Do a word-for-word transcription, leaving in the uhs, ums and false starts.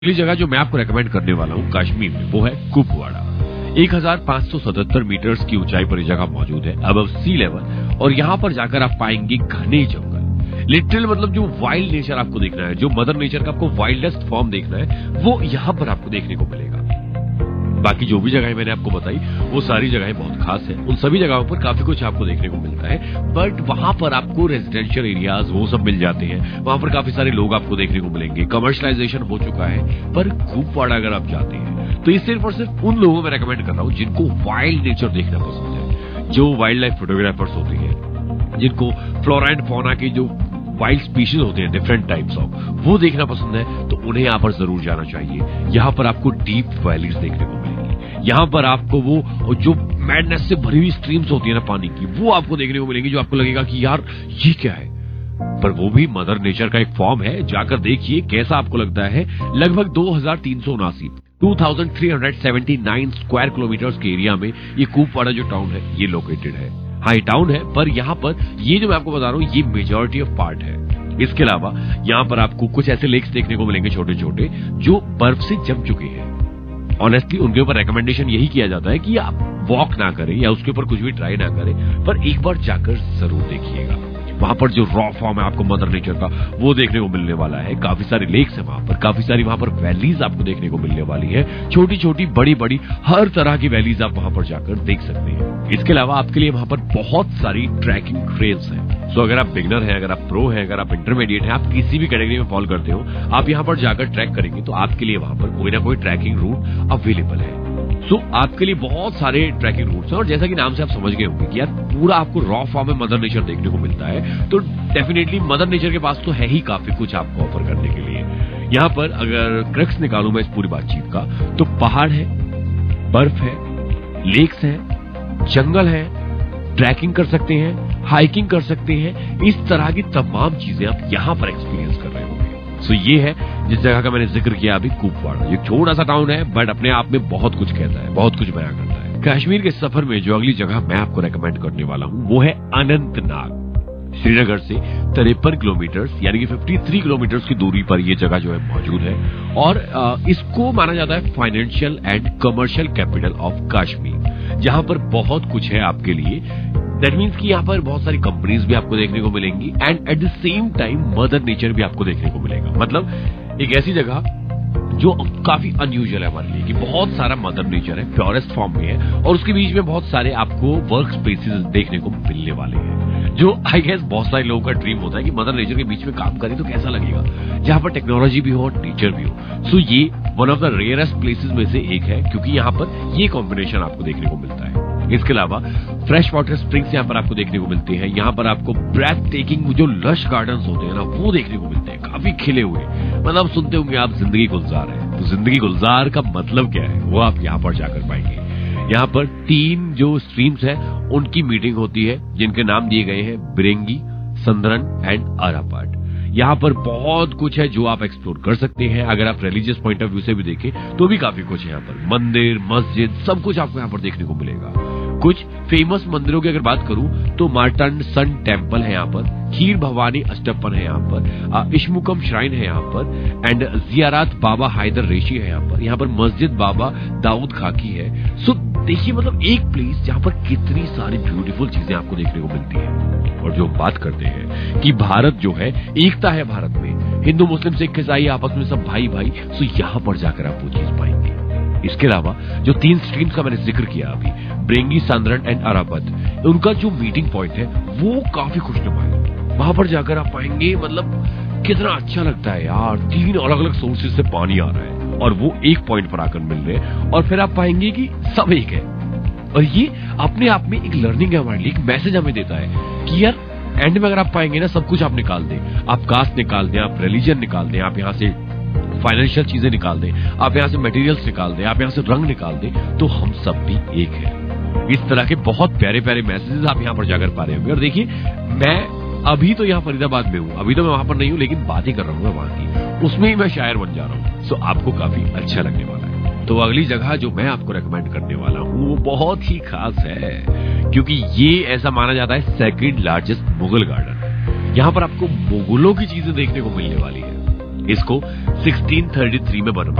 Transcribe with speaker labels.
Speaker 1: अगली जगह जो मैं आपको रेकमेंड करने वाला हूँ कश्मीर में, वो है कुपवाड़ा। एक हज़ार पाँच सौ सतहत्तर मीटर्स की ऊंचाई पर यह जगह मौजूद है अबव सी लेवल, और यहाँ पर जाकर आप पाएंगे घने जंगल। लिटरल मतलब जो वाइल्ड नेचर आपको देखना है, जो मदर नेचर का आपको वाइल्डेस्ट फॉर्म देखना है, वो यहाँ पर आपको देखने को मिलेगा। बाकी जो भी जगहें मैंने आपको बताई वो सारी जगहें बहुत खास है, उन सभी जगहों पर काफी कुछ आपको देखने को मिलता है, बट वहां पर आपको रेजिडेंशियल एरियाज वो सब मिल जाते हैं, वहां पर काफी सारे लोग आपको देखने को मिलेंगे, कमर्शलाइजेशन हो चुका है। पर कुपवाड़ा अगर आप जाते हैं तो ये सिर्फ और सिर्फ उन लोगों में रेकमेंड कर रहा हूँ जिनको वाइल्ड नेचर देखना पसंद है, जो वाइल्ड लाइफ फोटोग्राफर्स होते हैं, जिनको फ्लोरा एंड फौना के जो वाइल्ड स्पीशीज होते हैं डिफरेंट टाइप्स ऑफ, वो देखना पसंद है, तो उन्हें यहाँ पर जरूर जाना चाहिए। यहाँ पर आपको डीप वैलीज देखने को मिलेंगी, यहाँ पर आपको वो जो मैडनेस से भरी हुई स्ट्रीम्स होती है ना पानी की, वो आपको देखने को मिलेंगी, जो आपको लगेगा कि यार ये क्या है, पर वो भी मदर नेचर का एक फॉर्म है। जाकर देखिए कैसा आपको लगता है। लगभग दो हजार तीन सौ उनासी दो हज़ार तीन सौ उन्यासी स्क्वायर किलोमीटर्स के एरिया में ये कुपवाड़ा जो टाउन है ये लोकेटेड है। हाई टाउन है, पर यहाँ पर ये जो मैं आपको बता रहा हूँ ये मेजॉरिटी ऑफ पार्ट है। इसके अलावा यहाँ पर आपको कुछ ऐसे लेक्स देखने को मिलेंगे छोटे छोटे, जो बर्फ से जम चुके हैं। ऑनेस्टली उनके ऊपर रिकमेंडेशन यही किया जाता है कि आप वॉक ना करें या उसके ऊपर कुछ भी ट्राई ना करें, पर एक बार जाकर जरूर देखिएगा। वहां पर जो रॉ फॉर्म है आपको मदर नेचर का वो देखने को मिलने वाला है। काफी सारे लेक्स है वहां पर, काफी सारी वहां पर वैलीज आपको देखने को मिलने वाली है, छोटी छोटी बड़ी बड़ी हर तरह की वैलीज आप वहां पर जाकर देख सकते हैं। इसके अलावा आपके लिए वहां पर बहुत सारी ट्रैकिंग ट्रेल्स हैं। सो अगर आप बिगनर हैं, अगर आप प्रो हैं, अगर आप इंटरमीडिएट हैं, आप किसी भी कैटेगरी में फॉलो करते हो, आप यहाँ पर जाकर ट्रैक करेंगे तो आपके लिए वहां पर कोई ना कोई ट्रैकिंग रूट अवेलेबल है। सो so, आपके लिए बहुत सारे ट्रैकिंग रूट्स हैं, और जैसा कि नाम से आप समझ गए होंगे कि यार पूरा आपको रॉ फॉर्म में मदर नेचर देखने को मिलता है, तो डेफिनेटली मदर नेचर के पास तो है ही काफी कुछ आपको ऑफर करने के लिए। यहाँ पर अगर क्रक्स निकालूं मैं इस पूरी बातचीत का, तो पहाड़ है, बर्फ है, लेक्स है, जंगल है, ट्रैकिंग कर सकते हैं, हाइकिंग कर सकते हैं, इस तरह की तमाम चीजें आप यहाँ पर एक्सपीरियंस कर रहे होंगे। सो ये है जिस जगह का मैंने जिक्र किया अभी, कुपवाड़ा। ये छोटा सा टाउन है, बट अपने आप में बहुत कुछ कहता है, बहुत कुछ बयां करता है। कश्मीर के सफर में जो अगली जगह मैं आपको रेकमेंड करने वाला हूँ वो है अनंतनाग। श्रीनगर से तिरपन किलोमीटर यानी कि तिरेपन किलोमीटर की दूरी पर यह जगह जो है मौजूद है, और इसको माना जाता है financial and commercial capital of Kashmir, जहां पर बहुत कुछ है आपके लिए। दैट मीन्स कि यहाँ पर बहुत सारी कंपनीज भी आपको देखने को मिलेंगी, and at the same time mother nature भी आपको देखने को मिलेगा। मतलब एक ऐसी जगह जो काफी अनयूजुअल है हमारे लिए, कि बहुत सारा मदर नेचर है, प्योरेस्ट फॉर्म में है, और उसके बीच में बहुत सारे आपको वर्क स्पेसेस देखने को मिलने वाले हैं, जो आई गेस बहुत सारे लोगों का ड्रीम होता है कि मदर नेचर के बीच में काम करें तो कैसा लगेगा, जहां पर टेक्नोलॉजी भी हो और नेचर भी हो। सो ये one of the rarest places में से एक है, क्योंकि यहाँ पर ये कॉम्बिनेशन आपको देखने को मिलता है। इसके अलावा फ्रेश वाटर स्प्रिंग्स यहाँ पर आपको देखने को मिलते हैं। यहाँ पर आपको ब्रेथ टेकिंग जो लश गार्डन्स होते हैं ना, वो देखने को मिलते हैं, काफी खिले हुए। मतलब सुनते होंगे आप जिंदगी गुलजार है, तो जिंदगी गुलजार का मतलब क्या है वो आप यहाँ पर जाकर पाएंगे। यहाँ पर तीन जो स्ट्रीम्स हैं उनकी मीटिंग होती है, जिनके नाम दिए गए हैं बिरेंगी, संदरन एंड अरापाट। यहाँ पर बहुत कुछ है जो आप एक्सप्लोर कर सकते हैं। अगर आप रिलीजियस पॉइंट ऑफ व्यू से भी देखें तो भी काफी कुछ है यहाँ पर, मंदिर, मस्जिद, सब कुछ आपको यहाँ पर देखने को मिलेगा। कुछ फेमस मंदिरों की अगर बात करूं तो मार्टन सन टेम्पल है यहाँ पर, खीर भवानी अष्टपन है यहाँ पर, इश्मुकम श्राइन है यहाँ पर, एंड जियारत बाबा हैदर रेशी है यहाँ पर। यहाँ पर मस्जिद बाबा दाऊद खाकी है। सो देखिए, मतलब एक प्लेस जहाँ पर कितनी सारी ब्यूटीफुल चीजें आपको देखने को मिलती है। और जो बात करते हैं कि भारत जो है, एकता है भारत में, हिंदू मुस्लिम सिख ईसाई आपस में सब भाई भाई, सो यहाँ पर जाकर आप वो चीज पाएंगे। इसके अलावा जो तीन स्ट्रीम्स का मैंने जिक्र किया अभी, ब्रेंगी, सांद्रन एंड अरापत, उनका जो मीटिंग पॉइंट है वो काफी खुशनुमा है। वहां पर जाकर आप पाएंगे मतलब कितना अच्छा लगता है यार, तीन अलग अलग सोर्सेज से पानी आ रहा है और वो एक पॉइंट पर आकर मिल रहे हैं, और फिर आप पाएंगे कि सब एक है। और ये अपने आप में एक लर्निंग है हमारे लिए, एक मैसेज हमें देता है कि यार एंड में अगर आप पाएंगे ना, सब कुछ आप निकाल दें, आप कास्ट निकाल दें, आप रिलीजन निकाल दें, आप यहाँ से फाइनेंशियल चीजें निकाल दें, आप यहाँ से मटेरियल्स निकाल दें, आप यहाँ से रंग निकाल दें, तो हम सब भी एक हैं। इस तरह के बहुत प्यारे प्यारे मैसेजेस आप यहाँ पर जाकर पा रहे होंगे। और देखिए, मैं अभी तो यहाँ फरीदाबाद में हूँ, अभी तो मैं वहां पर नहीं हूँ, लेकिन बातें कर रहा हूँ मैं वहां की, उसमें ही मैं शायर बन जा रहा हूँ। सो आपको काफी अच्छा लगने वाला है। तो अगली जगह जो मैं आपको रेकमेंड करने वाला हूँ वो बहुत ही खास है, क्योंकि ये ऐसा माना जाता है सेकंड लार्जेस्ट मुगल गार्डन। यहाँ पर आपको मुगलों की चीजें देखने को मिलने वाली है। इसको सोलह सौ तैंतीस में बनवाया